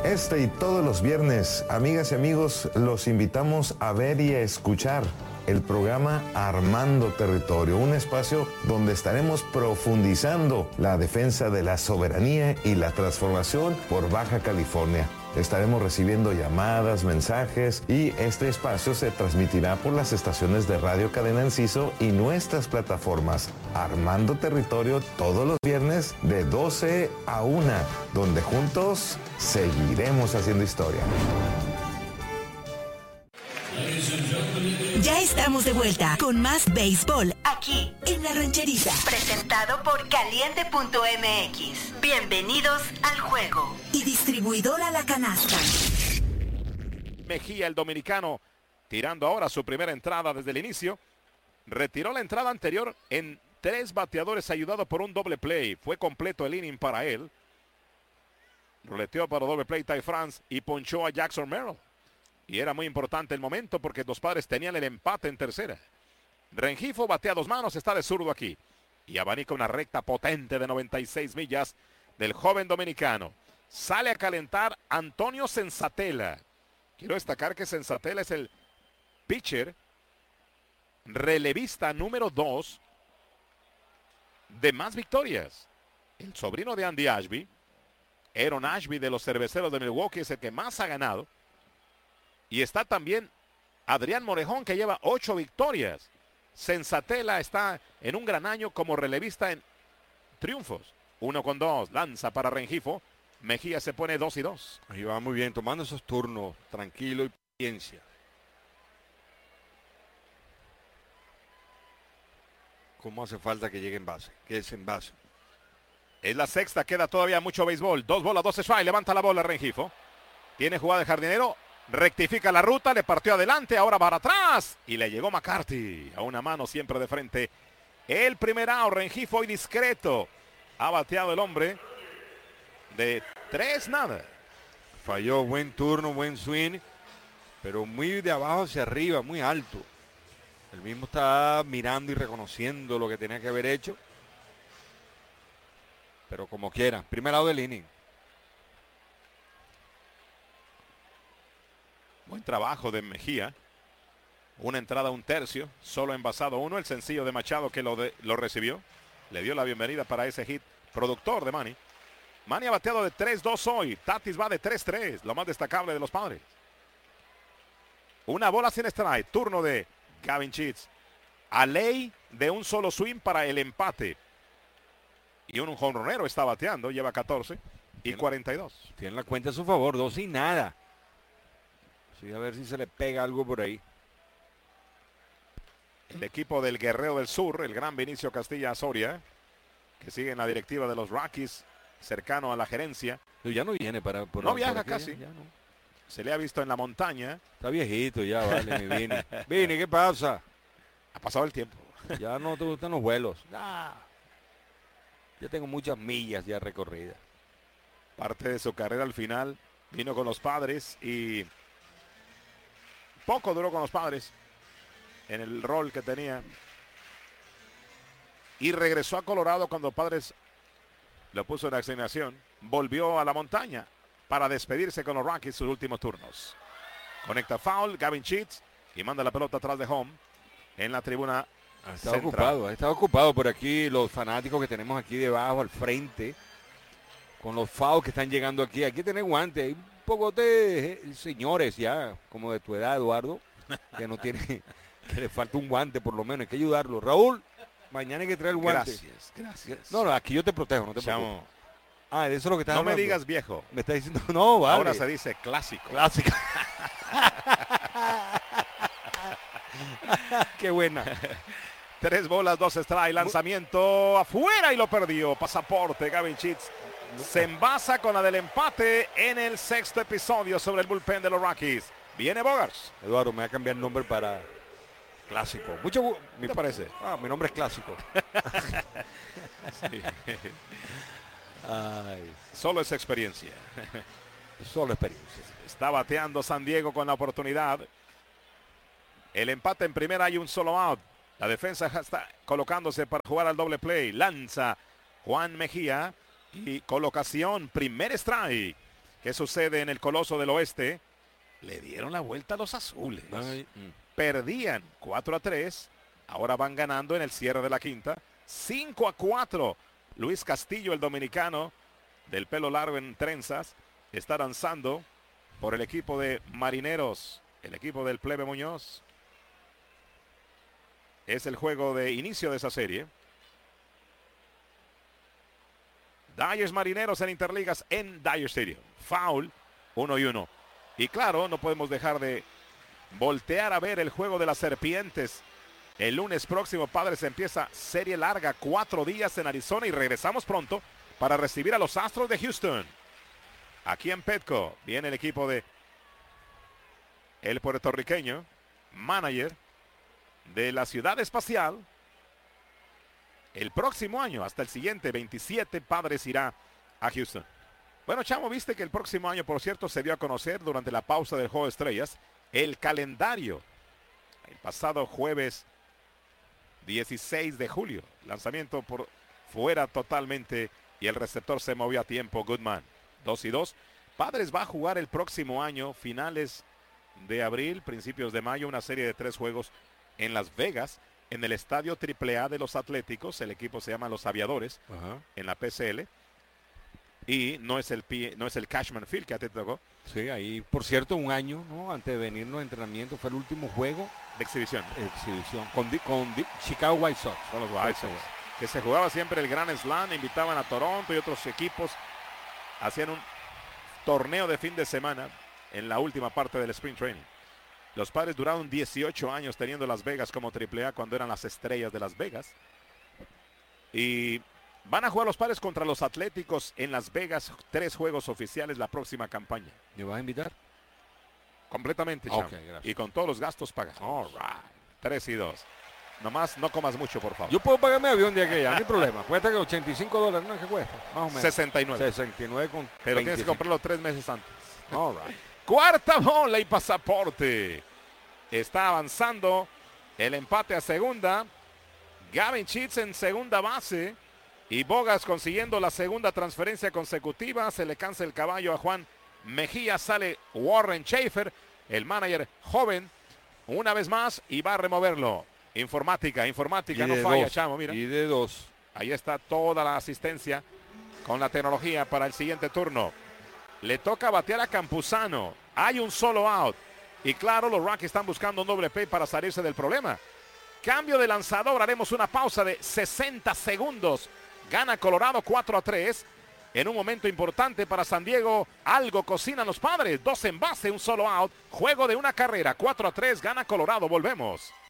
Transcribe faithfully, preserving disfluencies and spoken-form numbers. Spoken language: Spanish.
Este y todos los viernes, amigas y amigos, los invitamos a ver y a escuchar el programa Armando Territorio, un espacio donde estaremos profundizando la defensa de la soberanía y la transformación por Baja California. Estaremos recibiendo llamadas, mensajes y este espacio se transmitirá por las estaciones de Radio Cadena Enciso y nuestras plataformas Armando Territorio todos los viernes de doce a una, donde juntos seguiremos haciendo historia. Ya estamos de vuelta con más béisbol aquí en La Rancherita. Presentado por Caliente punto M X. Bienvenidos al juego. Y distribuidora La Canasta. Mejía, el dominicano, tirando ahora su primera entrada desde el inicio. Retiró la entrada anterior en tres bateadores ayudado por un doble play. Fue completo el inning para él. Roleteó para doble play Ty France y ponchó a Jackson Merrill. Y era muy importante el momento porque los Padres tenían el empate en tercera. Rengifo batea dos manos, está de zurdo aquí. Y abanica una recta potente de noventa y seis millas del joven dominicano. Sale a calentar Antonio Senzatela. Quiero destacar que Senzatela es el pitcher relevista número dos de más victorias. El sobrino de Andy Ashby, Aaron Ashby de los Cerveceros de Milwaukee, es el que más ha ganado. Y está también Adrián Morejón, que lleva ocho victorias. Senzatela está en un gran año como relevista en triunfos. Uno con dos, lanza para Rengifo. Mejía se pone dos y dos. Ahí va muy bien, tomando esos turnos, tranquilo y paciencia. ¿Cómo hace falta que llegue en base? Que es en base. Es la sexta, queda todavía mucho béisbol. Dos bolas, dos strikes, levanta la bola Rengifo. Tiene jugada de jardinero. Rectifica la ruta, le partió adelante, ahora para atrás. Y le llegó McCarthy a una mano siempre de frente. El primer out, Rengifo y discreto. Ha bateado el hombre de tres nada. Falló, buen turno, buen swing. Pero muy de abajo hacia arriba, muy alto. Él mismo está mirando y reconociendo lo que tenía que haber hecho. Pero como quiera, primer out del inning. Buen trabajo de Mejía. Una entrada, un tercio. Solo envasado uno. El sencillo de Machado que lo, de, lo recibió. Le dio la bienvenida para ese hit. Productor de Manny. Manny ha bateado de tres dos hoy. Tatis va de tres tres. Lo más destacable de los Padres. Una bola sin strike. Turno de Gavin Sheets. A ley de un solo swing para el empate. Y un jonronero está bateando. Lleva catorce y cuarenta y dos. Tiene la cuenta a su favor. Dos y nada. Sí, a ver si se le pega algo por ahí. El equipo del Guerrero del Sur, el gran Vinicio Castilla Soria, que sigue en la directiva de los Rockies, cercano a la gerencia. Pero ya no viene para... Por, no viaja por aquí, casi. Ya, ya no. Se le ha visto en la montaña. Está viejito ya, vale, mi Vini. Vini, ¿qué pasa? Ha pasado el tiempo. Ya no te gustan los vuelos. Ah, ya tengo muchas millas ya recorridas. Parte de su carrera al final vino con los Padres y... poco duró con los Padres en el rol que tenía. Y regresó a Colorado cuando Padres lo puso en asignación. Volvió a la montaña para despedirse con los Rockies sus últimos turnos. Conecta foul, Gavin Sheets, y manda la pelota atrás de home en la tribuna ha estado central. ocupado, ha estado ocupado por aquí los fanáticos que tenemos aquí debajo, al frente, con los fouls que están llegando aquí. Aquí tienen guantes, hay un poco de señores ya, como de tu edad, Eduardo, que no tiene, que le falta un guante por lo menos, hay que ayudarlo. Raúl, mañana hay que traer el guante. Gracias, gracias. No, no, aquí yo te protejo, no te preocupes. Ah, de eso es lo que estás No hablando. me digas viejo. Me está diciendo, no, vale. Ahora se dice clásico. Clásico. Qué buena. Tres bolas, dos strikes, lanzamiento afuera y lo perdió. Pasaporte, Gavin Sheets se envasa con la del empate en el sexto episodio sobre el bullpen de los Rockies. Viene Bogaerts. Eduardo, me va a cambiar el nombre para Clásico. Mucho ¿Qué te parece? Ah, mi nombre es Clásico. Sí. Ay, Solo es experiencia. solo experiencia. Está bateando San Diego con la oportunidad. El empate en primera, hay un solo out. La defensa está colocándose para jugar al doble play. Lanza Juan Mejía y colocación, primer strike. ¿Qué sucede en el Coloso del Oeste? Le dieron la vuelta a los azules. Ay, mm. Perdían cuatro a tres. Ahora van ganando en el cierre de la quinta. cinco a cuatro. Luis Castillo, el dominicano, del pelo largo en trenzas, está danzando por el equipo de Marineros, el equipo del Plebe Muñoz. Es el juego de inicio de esa serie. Dyers Marineros en Interligas en Dyer Stadium. Foul, uno y uno. Y claro, no podemos dejar de voltear a ver el juego de las serpientes. El lunes próximo, Padres, empieza serie larga, cuatro días en Arizona y regresamos pronto para recibir a los Astros de Houston. Aquí en Petco viene el equipo de el puertorriqueño, manager de la Ciudad Espacial. El próximo año, hasta el siguiente, veintisiete, Padres irá a Houston. Bueno, Chamo, viste que el próximo año, por cierto, se dio a conocer durante la pausa del Juego de Estrellas el calendario. El pasado jueves dieciséis de julio, lanzamiento por fuera totalmente y el receptor se movió a tiempo. Goodman, dos y dos. Padres va a jugar el próximo año, finales de abril, principios de mayo, una serie de tres juegos en Las Vegas, en el estadio triple A de los Atléticos. El equipo se llama Los Aviadores. Ajá. En la P C L. Y no es el no es el Cashman Field que a ti te tocó. Sí, ahí, por cierto, un año, ¿no? Antes de venirnos a entrenamiento, fue el último juego de exhibición. Exhibición. Con, con Chicago White Sox. Con los White Sox. Que se jugaba siempre el Grand Slam, invitaban a Toronto y otros equipos. Hacían un torneo de fin de semana en la última parte del Spring Training. Los Padres duraron dieciocho años teniendo Las Vegas como triple A cuando eran las estrellas de Las Vegas. Y van a jugar los Padres contra los Atléticos en Las Vegas. Tres juegos oficiales la próxima campaña. ¿Me vas a invitar? Completamente, Cham. Okay, y con todos los gastos pagados. All right. Tres y dos. Nomás no comas mucho, por favor. Yo puedo pagarme avión de aquella, no hay problema. Cuesta que ochenta y cinco dólares, ¿no? ¿Qué cuesta? Más o menos. sesenta y nueve. sesenta y nueve con Pero veinticinco. Tienes que comprarlo tres meses antes. All right. Cuarta bola y pasaporte. Está avanzando el empate a segunda. Gavin Sheets en segunda base. Y Bogas consiguiendo la segunda transferencia consecutiva. Se le cansa el caballo a Juan Mejía. Sale Warren Schaefer, el manager joven, una vez más y va a removerlo. Informática, informática, no falla, dos, Chamo, mira. Y de dos. Ahí está toda la asistencia con la tecnología para el siguiente turno. Le toca batear a Campuzano. Hay un solo out. Y claro, los Rockies están buscando un doble play para salirse del problema. Cambio de lanzador. Haremos una pausa de sesenta segundos. Gana Colorado cuatro a tres. En un momento importante para San Diego. Algo cocinan los Padres. Dos en base, un solo out. Juego de una carrera. cuatro a tres. Gana Colorado. Volvemos.